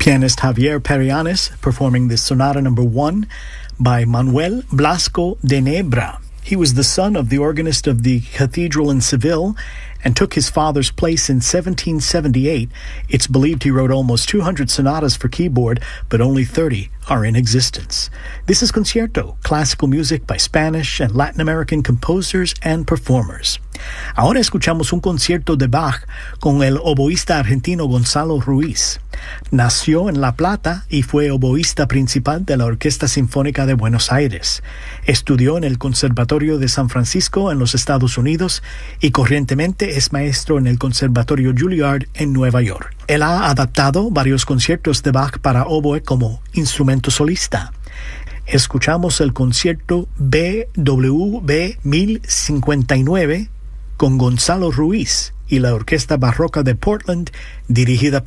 Pianist Javier Perianes performing the Sonata No. 1 by Manuel Blasco de Nebra. He was the son of the organist of the cathedral in Seville and took his father's place in 1778. It's believed he wrote almost 200 sonatas for keyboard, but only 30 are in existence. This is Concierto, classical music by Spanish and Latin American composers and performers. Ahora escuchamos un concierto de Bach con el oboísta argentino Gonzalo Ruiz. Nació en La Plata y fue oboísta principal de la Orquesta Sinfónica de Buenos Aires. Estudió en el Conservatorio de San Francisco en los Estados Unidos y corrientemente es maestro en el Conservatorio Juilliard en Nueva York. Él ha adaptado varios conciertos de Bach para oboe como instrumento solista. Escuchamos el concierto BWV 1059 con Gonzalo Ruiz y la Orquesta Barroca de Portland, dirigida